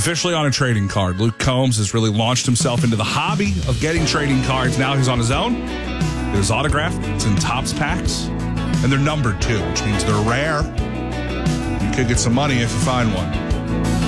Officially on a trading card. Luke Combs has really launched himself into the hobby of getting trading cards. Now he's on his own. Get his autograph. It's in Topps packs. And they're numbered too, which means they're rare. You could get some money if you find one.